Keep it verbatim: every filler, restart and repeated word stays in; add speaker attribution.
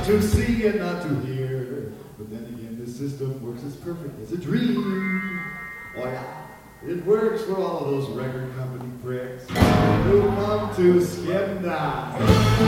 Speaker 1: not to see and not to hear. But then again, this system works as perfect as a dream. Oh yeah, it works for all of those record company pricks who come to skim down.